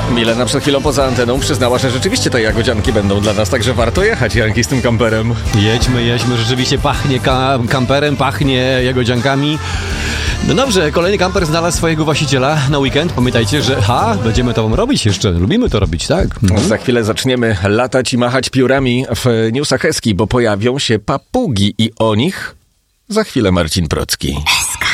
Milena przed chwilą poza anteną przyznała, że rzeczywiście te jagodzianki będą dla nas, także warto jechać, Janki, z tym kamperem. Jedźmy, rzeczywiście pachnie kamperem, pachnie jagodziankami. No dobrze, kolejny kamper znalazł swojego właściciela na weekend. Pamiętajcie, że będziemy to robić jeszcze, lubimy to robić, tak? Za chwilę zaczniemy latać i machać piórami w newsach Eski, bo pojawią się papugi i o nich za chwilę Marcin Procki.